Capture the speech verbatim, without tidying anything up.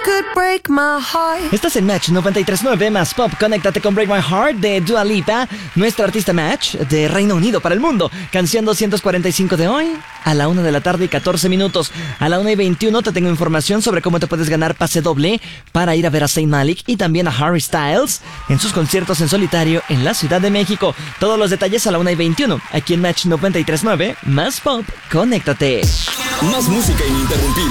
could break my heart. Estás en Match noventa y tres punto nueve más Pop. Conéctate con Break My Heart de Dua Lipa, nuestra artista Match de Reino Unido para el mundo. Canción doscientos cuarenta y cinco de hoy, a la una de la tarde y catorce minutos. A la una y veintiuno te tengo información sobre cómo te puedes ganar pase doble para ir a ver a Zayn Malik y también a Harry Styles en sus conciertos en solitario en la Ciudad de México. Todos los detalles a la una y veintiuno, aquí en Match noventa y tres punto nueve más Pop. Conéctate. Más música ininterrumpida.